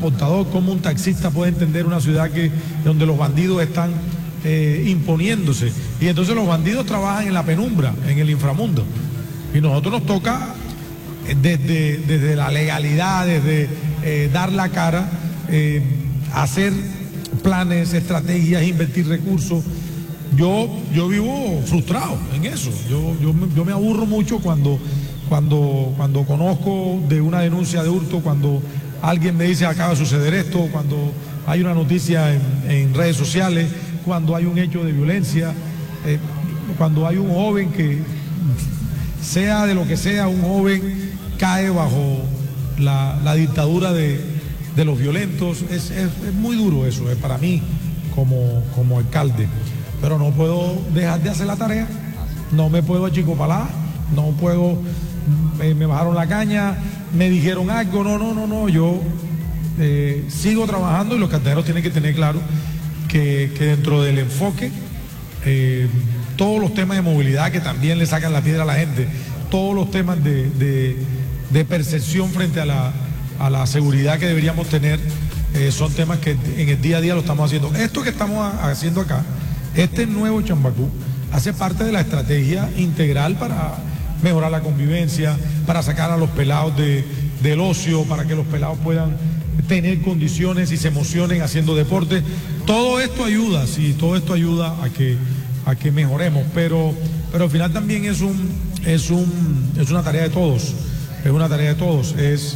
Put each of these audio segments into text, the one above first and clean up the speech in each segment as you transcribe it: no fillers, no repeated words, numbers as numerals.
transportador, cómo un taxista puede entender una ciudad donde los bandidos están imponiéndose. Y entonces los bandidos trabajan en la penumbra, en el inframundo. Y nosotros nos toca desde la legalidad, desde dar la cara, hacer planes, estrategias, invertir recursos. Yo vivo frustrado en eso. Yo me aburro mucho cuando conozco de una denuncia de hurto, cuando alguien me dice acaba de suceder esto, cuando hay una noticia en redes sociales, cuando hay un hecho de violencia, cuando hay un joven que, sea de lo que sea, un joven cae bajo la dictadura de los violentos. Es muy duro eso, para mí como alcalde. Pero no puedo dejar de hacer la tarea, no me puedo achicopalar, no puedo, me bajaron la caña, me dijeron algo, no, yo sigo trabajando y los carteros tienen que tener claro que dentro del enfoque, todos los temas de movilidad que también le sacan la piedra a la gente, todos los temas de percepción frente a la seguridad que deberíamos tener, son temas que en el día a día lo estamos haciendo. Esto que estamos haciendo acá, este nuevo Chambacú, hace parte de la estrategia integral para mejorar la convivencia, para sacar a los pelados del ocio, para que los pelados puedan tener condiciones y se emocionen haciendo deporte. Todo esto ayuda, sí, todo esto ayuda a que mejoremos, pero al final también es una tarea de todos, es una tarea de todos.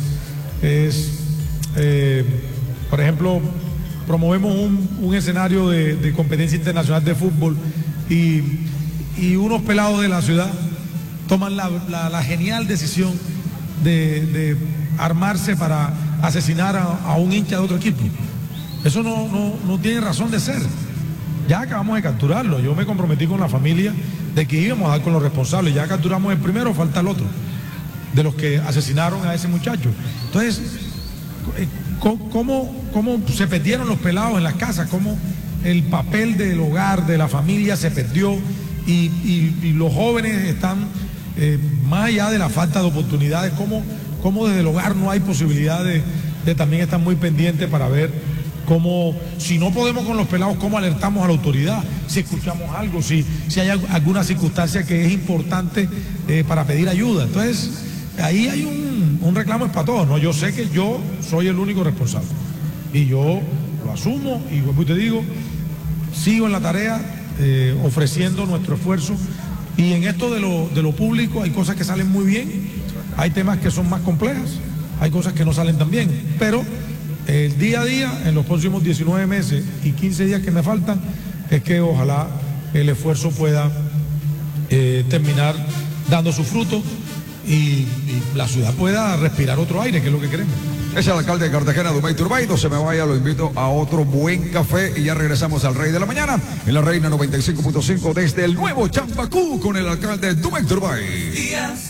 Por ejemplo, promovemos un escenario de competencia internacional de fútbol y unos pelados de la ciudad toman la genial decisión de armarse para asesinar a un hincha de otro equipo. Eso no tiene razón de ser. Ya acabamos de capturarlo. Yo me comprometí con la familia de que íbamos a dar con los responsables. Ya capturamos el primero, falta el otro, de los que asesinaron a ese muchacho. Entonces, ¿cómo se perdieron los pelados en las casas? ¿Cómo el papel del hogar, de la familia se perdió? Y los jóvenes están, más allá de la falta de oportunidades, ¿cómo desde el hogar no hay posibilidad de también estar muy pendientes para ver cómo, si no podemos con los pelados, cómo alertamos a la autoridad, si escuchamos algo, si hay alguna circunstancia que es importante para pedir ayuda? Entonces, ahí hay un reclamo es para todos, ¿no? Yo sé que yo soy el único responsable y yo lo asumo y como te digo, sigo en la tarea ofreciendo nuestro esfuerzo, y en esto de lo público hay cosas que salen muy bien, hay temas que son más complejas, hay cosas que no salen tan bien, pero el día a día, en los próximos 19 meses y 15 días que me faltan, es que ojalá el esfuerzo pueda terminar dando su fruto y la ciudad pueda respirar otro aire, que es lo que queremos. Es el alcalde de Cartagena, Dumay Turbay. No se me vaya, lo invito a otro buen café y ya regresamos al Rey de la Mañana en la Reina 95.5 desde el nuevo Chambacú con el alcalde Dumay Turbay.